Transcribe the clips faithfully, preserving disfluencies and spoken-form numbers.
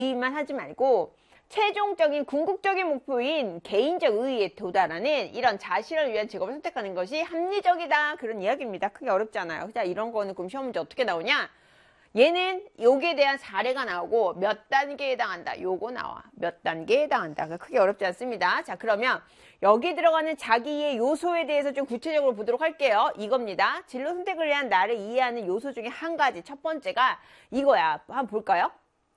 의의만 하지 말고 최종적인 궁극적인 목표인 개인적 의의에 도달하는 이런 자신을 위한 직업을 선택하는 것이 합리적이다. 그런 이야기입니다. 크게 어렵지 않아요. 자, 이런 거는 그럼 시험 문제 어떻게 나오냐? 얘는 여기에 대한 사례가 나오고 몇 단계에 해당한다. 요거 나와. 몇 단계에 해당한다. 크게 어렵지 않습니다. 자, 그러면 여기 들어가는 자기의 요소에 대해서 좀 구체적으로 보도록 할게요. 이겁니다. 진로 선택을 위한 나를 이해하는 요소 중에 한 가지. 첫 번째가 이거야. 한번 볼까요?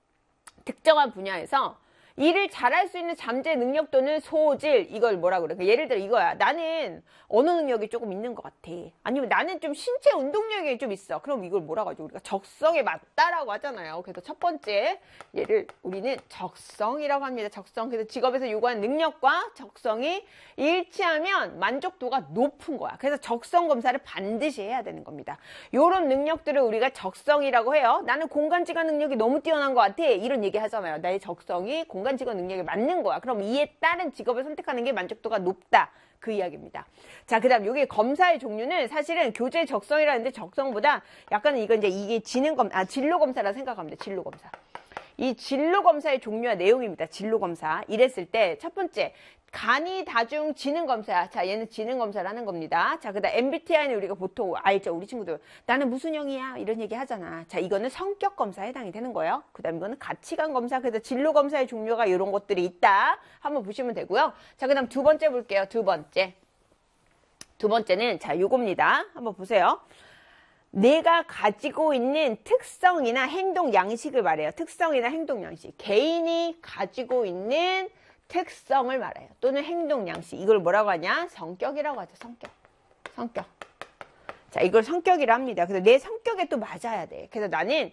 특정한 분야에서 일을 잘할 수 있는 잠재 능력 또는 소질, 이걸 뭐라 그래? 그러니까 예를 들어 이거야. 나는 언어 능력이 조금 있는 것 같아. 아니면 나는 좀 신체 운동력이 좀 있어. 그럼 이걸 뭐라고 하죠? 우리가 적성에 맞다라고 하잖아요. 그래서 첫 번째 얘를 우리는 적성이라고 합니다. 적성. 그래서 직업에서 요구하는 능력과 적성이 일치하면 만족도가 높은 거야. 그래서 적성 검사를 반드시 해야 되는 겁니다. 요런 능력들을 우리가 적성이라고 해요. 나는 공간지각 능력이 너무 뛰어난 것 같아. 이런 얘기 하잖아요. 나의 적성이 공 공간직업 능력에 맞는 거야. 그럼 이에 따른 직업을 선택하는 게 만족도가 높다. 그 이야기입니다. 자, 그 다음 여기 검사의 종류는 사실은 교재 적성이라는데 적성보다 약간 이거 이제 이게 지능검, 아, 진로검사라 생각하면 돼. 진로검사. 이 진로검사의 종류와 내용입니다. 진로검사. 이랬을 때 첫 번째, 간이 다중 지능검사야. 자, 얘는 지능검사를 하는 겁니다. 자, 그 다음 엠비티아이는 우리가 보통 알죠? 우리 친구들. 나는 무슨 형이야? 이런 얘기 하잖아. 자, 이거는 성격검사에 해당이 되는 거예요. 그 다음 이거는 가치관 검사. 그래서 진로검사의 종류가 이런 것들이 있다. 한번 보시면 되고요. 자, 그 다음 두 번째 볼게요. 두 번째. 두 번째는, 자, 요겁니다. 한번 보세요. 내가 가지고 있는 특성이나 행동 양식을 말해요. 특성이나 행동 양식. 개인이 가지고 있는 특성을 말해요. 또는 행동 양식. 이걸 뭐라고 하냐? 성격이라고 하죠. 성격. 성격. 자, 이걸 성격이라 합니다. 그래서 내 성격에 또 맞아야 돼. 그래서 나는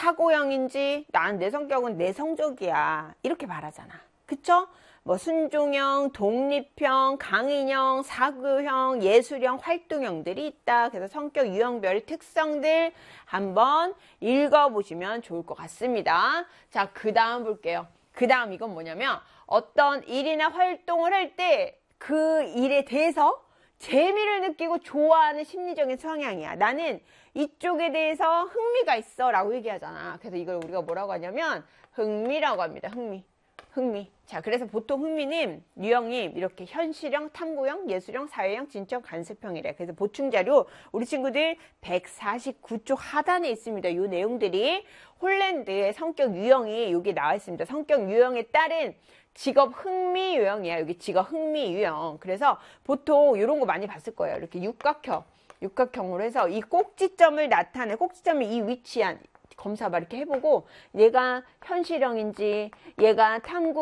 사고형인지, 난 내 성격은 내성적이야. 이렇게 말하잖아. 그쵸? 뭐 순종형, 독립형, 강인형, 사교형, 예술형, 활동형들이 있다. 그래서 성격 유형별 특성들 한번 읽어보시면 좋을 것 같습니다. 자, 그 다음 볼게요. 그 다음 이건 뭐냐면 어떤 일이나 활동을 할 때 그 일에 대해서 재미를 느끼고 좋아하는 심리적인 성향이야. 나는 이쪽에 대해서 흥미가 있어 라고 얘기하잖아. 그래서 이걸 우리가 뭐라고 하냐면 흥미라고 합니다. 흥미. 흥미. 자, 그래서 보통 흥미는 유형이 이렇게 현실형, 탐구형, 예술형, 사회형, 진적, 간섭형이래. 그래서 보충자료 우리 친구들 백사십구 쪽 하단에 있습니다. 이 내용들이 홀랜드의 성격 유형이 여기 나와 있습니다. 성격 유형에 따른 직업 흥미 유형이야. 여기 직업 흥미 유형. 그래서 보통 이런 거 많이 봤을 거예요. 이렇게 육각형, 육각형으로 해서 이 꼭지점을 나타내, 꼭지점이 이 위치한 검사 막 이렇게 해보고 얘가 현실형인지 얘가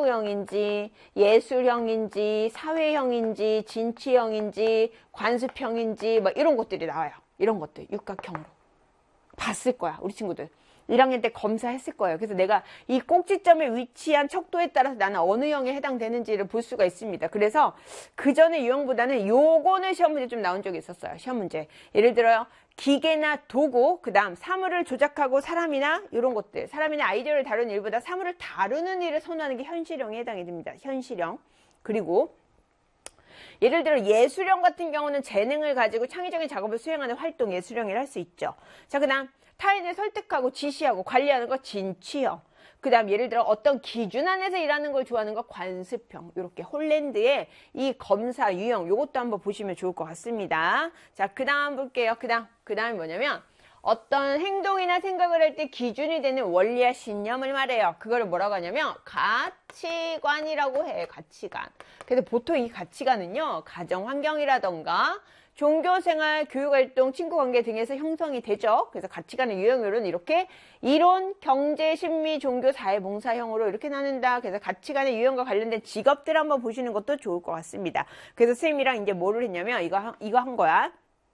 탐구형인지 예술형인지 사회형인지 진취형인지 관습형인지 막 이런 것들이 나와요. 이런 것들 육각형으로 봤을 거야. 우리 친구들 일 학년 때 검사했을 거예요. 그래서 내가 이 꼭지점에 위치한 척도에 따라서 나는 어느 형에 해당되는지를 볼 수가 있습니다. 그래서 그 전에 유형보다는 요거는 시험 문제 좀 나온 적이 있었어요. 시험 문제. 예를 들어요. 기계나 도구, 그 다음 사물을 조작하고 사람이나 이런 것들, 사람이나 아이디어를 다루는 일보다 사물을 다루는 일을 선호하는 게 현실형에 해당이 됩니다. 현실형. 그리고 예를 들어 예술형 같은 경우는 재능을 가지고 창의적인 작업을 수행하는 활동 예술형이라 할 수 있죠. 자, 그 다음 타인을 설득하고 지시하고 관리하는 거 진취형. 그 다음 예를 들어 어떤 기준 안에서 일하는 걸 좋아하는 거 관습형. 이렇게 홀랜드의 이 검사 유형 요것도 한번 보시면 좋을 것 같습니다. 자, 그 다음 볼게요. 그 다음 그 다음이 뭐냐면 어떤 행동이나 생각을 할 때 기준이 되는 원리와 신념을 말해요. 그거를 뭐라고 하냐면 가치관이라고 해. 가치관. 그래서 보통 이 가치관은요 가정환경이라던가 종교생활, 교육활동, 친구관계 등에서 형성이 되죠. 그래서 가치관의 유형으로는 이렇게 이론, 경제, 심리, 종교, 사회봉사형으로 이렇게 나눈다. 그래서 가치관의 유형과 관련된 직업들 한번 보시는 것도 좋을 것 같습니다. 그래서 선생님이랑 이제 뭐를 했냐면 이거, 이거 한 거야.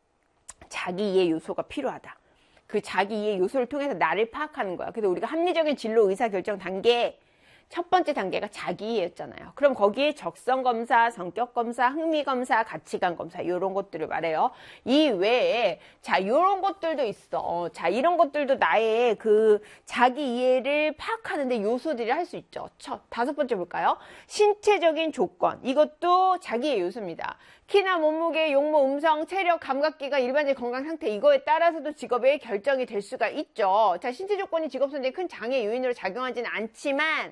자기 이해 요소가 필요하다. 그 자기 이해 요소를 통해서 나를 파악하는 거야. 그래서 우리가 합리적인 진로 의사결정 단계 첫 번째 단계가 자기이해였잖아요. 그럼 거기에 적성검사, 성격검사, 흥미검사, 가치관검사 이런 것들을 말해요. 이 외에 자 이런 것들도 있어. 자 이런 것들도 나의 그 자기이해를 파악하는데 요소들이 할 수 있죠. 첫 다섯 번째 볼까요? 신체적인 조건. 이것도 자기이해 요소입니다. 키나 몸무게, 용모, 음성, 체력, 감각기관, 일반적인 건강 상태 이거에 따라서도 직업의 결정이 될 수가 있죠. 자 신체 조건이 직업 선택에 큰 장애 요인으로 작용하지는 않지만